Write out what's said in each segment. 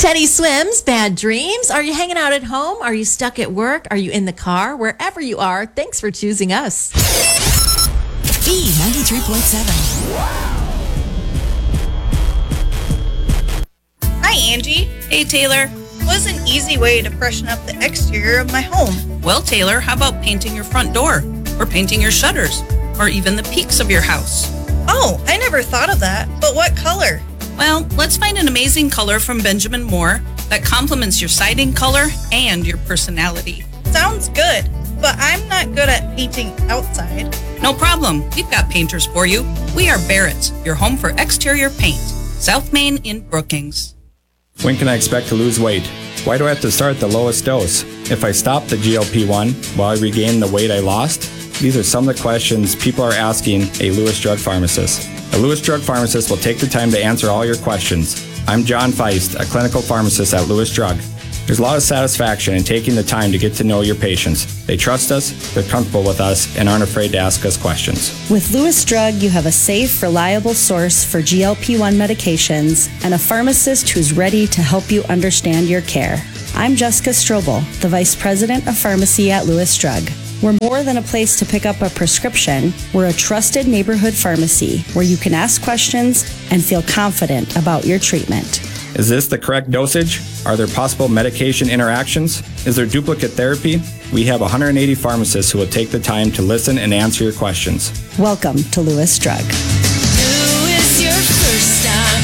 Teddy Swims, Bad Dreams. Are you hanging out at home? Are you stuck at work? Are you in the car? Wherever you are, thanks for choosing us. B93.7. Hi, Angie. Hey, Taylor. What's an easy way to freshen up the exterior of my home? Well, Taylor, how about painting your front door? Or painting your shutters? Or even the peaks of your house? Oh, I never thought of that. But what color? Well, let's find an amazing color from Benjamin Moore that complements your siding color and your personality. Sounds good, but I'm not good at painting outside. No problem. We've got painters for you. We are Barrett's, your home for exterior paint. South Main in Brookings. When can I expect to lose weight? Why do I have to start the lowest dose? If I stop the GLP-1, will I regain the weight I lost? These are some of the questions people are asking a Lewis Drug Pharmacist. A Lewis Drug Pharmacist will take the time to answer all your questions. I'm John Feist, a clinical pharmacist at Lewis Drug. There's a lot of satisfaction in taking the time to get to know your patients. They trust us, they're comfortable with us, and aren't afraid to ask us questions. With Lewis Drug, you have a safe, reliable source for GLP-1 medications and a pharmacist who's ready to help you understand your care. I'm Jessica Strobel, the Vice President of Pharmacy at Lewis Drug. We're more than a place to pick up a prescription. We're a trusted neighborhood pharmacy where you can ask questions and feel confident about your treatment. Is this the correct dosage? Are there possible medication interactions? Is there duplicate therapy? We have 180 pharmacists who will take the time to listen and answer your questions. Welcome to Lewis Drug. Who is your first stop?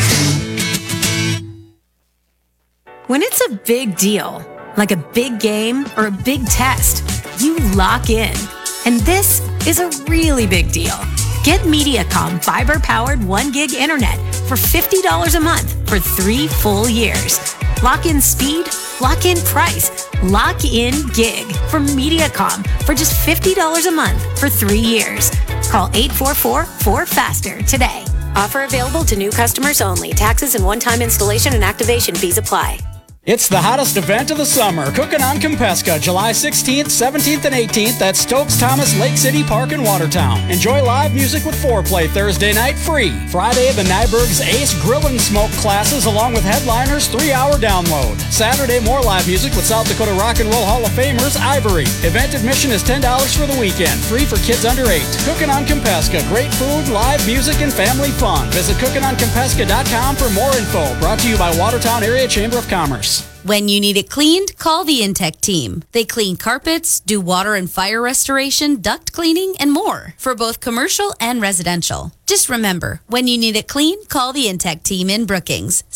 When it's a big deal, like a big game or a big test, you lock in. And this is a really big deal. Get Mediacom fiber-powered 1 gig internet for $50 a month for 3 full years. Lock in speed, lock in price, lock in gig from Mediacom for just $50 a month for 3 years. Call 844-4FASTER today. Offer available to new customers only. Taxes and one-time installation and activation fees apply. It's the hottest event of the summer, Cookin' on Compesca, July 16th, 17th, and 18th at Stokes Thomas Lake City Park in Watertown. Enjoy live music with foreplay Thursday night free. Friday, the Nyberg's Ace Grill and Smoke classes along with headliners 3-hour download. Saturday, more live music with South Dakota Rock and Roll Hall of Famers Ivory. Event admission is $10 for the weekend, free for kids under 8. Cookin' on Compesca, great food, live music, and family fun. Visit cookinoncompesca.com for more info. Brought to you by Watertown Area Chamber of Commerce. When you need it cleaned, call the Intech team. They clean carpets, do water and fire restoration, duct cleaning, and more for both commercial and residential. Just remember, when you need it clean, call the Intech team in Brookings,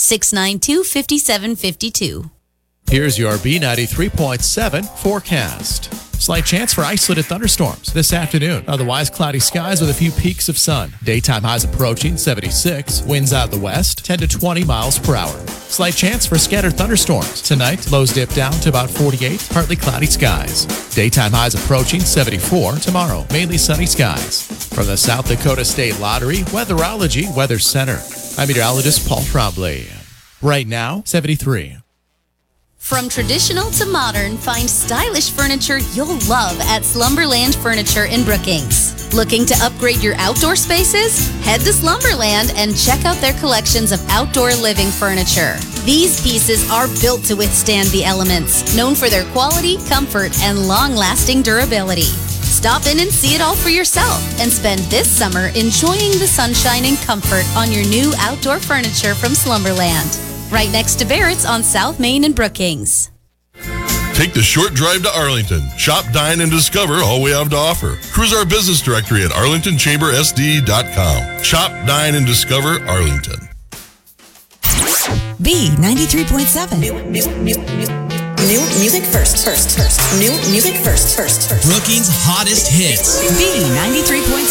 692-5752. Here's your B93.7 forecast. Slight chance for isolated thunderstorms this afternoon. Otherwise, cloudy skies with a few peaks of sun. Daytime highs approaching 76. Winds out of the west, 10 to 20 miles per hour. Slight chance for scattered thunderstorms. Tonight, lows dip down to about 48. Partly cloudy skies. Daytime highs approaching 74. Tomorrow, mainly sunny skies. From the South Dakota State Lottery Weatherology Weather Center, I'm meteorologist Paul Trombley. Right now, 73. From traditional to modern, find stylish furniture you'll love at Slumberland Furniture in Brookings. Looking to upgrade your outdoor spaces? Head to Slumberland and check out their collections of outdoor living furniture. These pieces are built to withstand the elements, known for their quality, comfort, and long-lasting durability. Stop in and see it all for yourself and spend this summer enjoying the sunshine and comfort on your new outdoor furniture from Slumberland. Right next to Barrett's on South Main in Brookings. Take the short drive to Arlington. Shop, dine, and discover all we have to offer. Cruise our business directory at arlingtonchambersd.com. Shop, dine, and discover Arlington. B93.7. New music first. New music first. Brookings' hottest hits. B93.7.